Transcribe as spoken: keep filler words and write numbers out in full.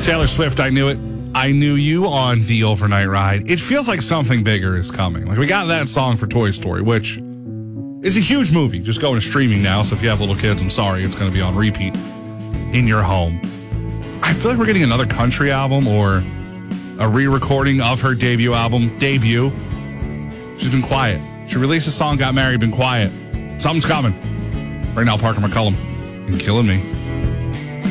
Taylor Swift, I Knew It. I Knew You on the overnight ride. It feels like something bigger is coming. Like we got that song for Toy Story, which is a huge movie. Just going to streaming now. So if you have little kids, I'm sorry. It's going to be on repeat in your home. I feel like we're getting another country album or a re-recording of her debut album, Debut. She's been quiet. She released a song, got married, been quiet. Something's coming. Right now, Parker McCullum and Killing Me.